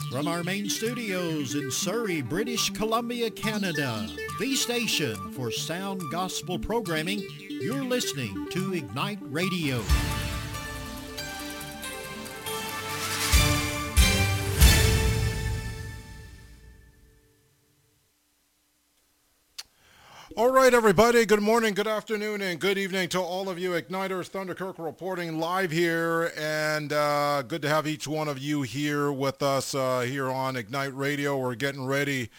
From our main studios in Surrey, British Columbia, Canada, the station for sound gospel programming, you're listening to Ignite Radio. All right, everybody. Good morning, good afternoon, and good evening to all of you Igniters. Thunderkirk reporting live here, and good to have each one of you here with us here on Ignite Radio. We're getting ready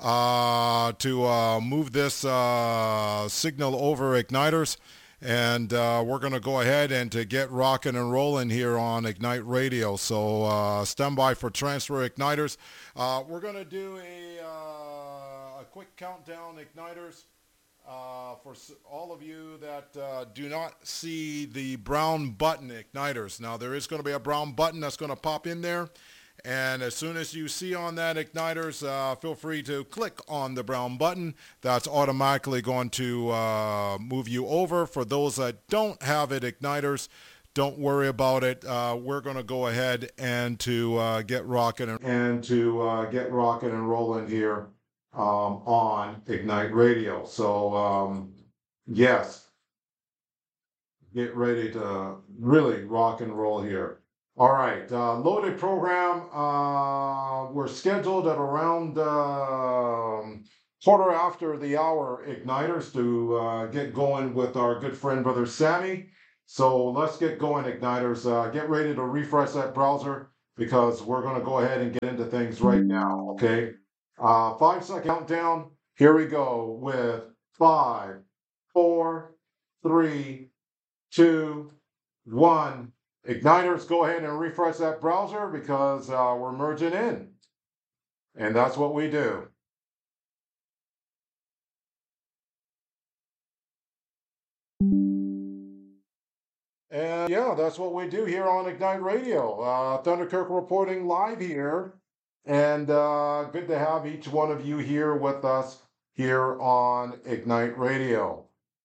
to move this signal over Igniters, and we're going to go ahead and to get rocking and rolling here on Ignite Radio. So stand by for transfer Igniters. We're going to do a quick countdown, Igniters. For all of you that do not see the brown button Igniters. Now there is going to be a brown button that's going to pop in there, and as soon as you see on that Igniters, feel free to click on the brown button. That's automatically going to move you over. For those that don't have it Igniters, don't worry about it. We're going to go ahead and to get rocking and rolling here on Ignite Radio. So yes, get ready to really rock and roll here. All right, loaded program. We're scheduled at around quarter after the hour Igniters to get going with our good friend Brother Sammy. So let's get going, Igniters. Get ready to refresh that browser because we're going to go ahead and get into things right now, okay? 5-second countdown. Here we go with 5, 4, 3, 2, 1. Igniters, go ahead and refresh that browser because we're merging in. And that's what we do. And yeah, that's what we do here on Ignite Radio. Thunderkirk reporting live here. And good to have each one of you here with us here on Ignite Radio.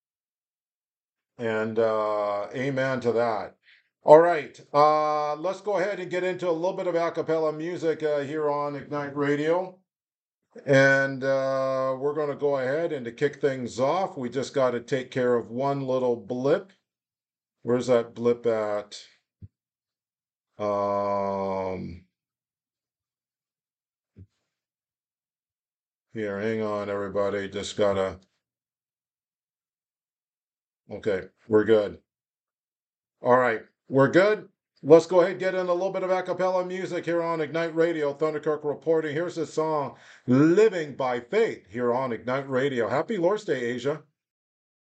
And amen to that. All right, let's go ahead and get into a little bit of a cappella music here on Ignite Radio. And we're going to go ahead and to kick things off, we just got to take care of one little blip. Where's that blip at? Here, hang on, everybody. Just gotta. Okay, we're good. All right, we're good. Let's go ahead and get in a little bit of a cappella music here on Ignite Radio. Thunderkirk reporting. Here's the song, Living by Faith, here on Ignite Radio. Happy Lord's Day, Asia.